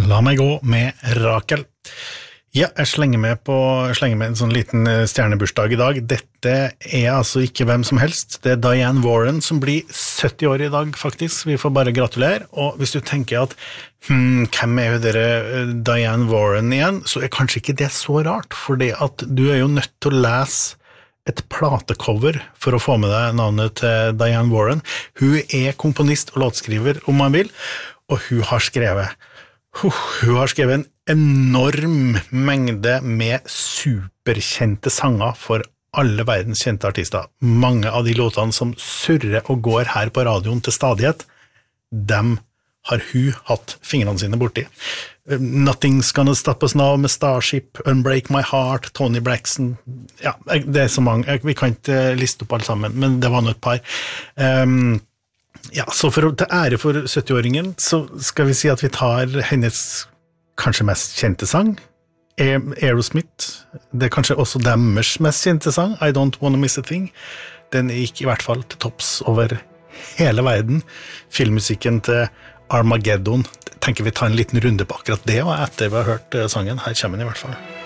La meg gå med Rakel. Ja, jeg slenger med en sånn liten stjernebursdag I dag. Dette altså ikke hvem som helst. Det Diane Warren som blir 70 år I dag, faktisk. Vi får bare gratulere. Og hvis du tenker at, hvem jo dere Diane Warren igjen, så kanskje ikke det så rart, fordi at du jo nødt til å lese et platecover for å få med deg navnet til Diane Warren. Hun komponist og låtskriver, om man vil, og hun har skrevet en enorm mengde med superkjente sanger for alle verdens kjente artister. Mange av de låtene som surrer og går her på radioen til stadighet, dem har hun hatt fingrene sine borti. Nothing's Gonna Stop Us Now med Starship, Unbreak My Heart, Tony Braxton. Ja, det så mange. Vi kan ikke liste opp alle sammen, men det var nå et par. Ja, så til ære for 70-åringen så skal vi si at vi tar hennes kanskje mest kjente sang, Aerosmith. Det kanskje også deres mest kjente sang, I Don't Wanna Miss a Thing. Den gikk I hvert fall til topps over hele verden. Filmmusikken til Armageddon. Tenker vi tar en liten runde på akkurat det, og etter vi har hørt sangen, her kommer den I hvert fall.